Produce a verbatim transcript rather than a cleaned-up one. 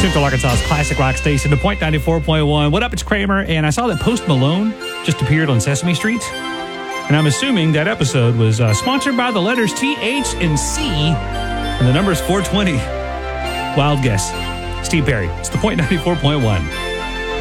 Central Arkansas's classic rock station, The Point ninety-four point one. What up, it's Kramer, and I saw that Post Malone just appeared on Sesame Street. And I'm assuming that episode was uh, sponsored by the letters T, H, and C, and the number's four twenty. Wild guess. Steve Perry. It's The Point ninety-four point one.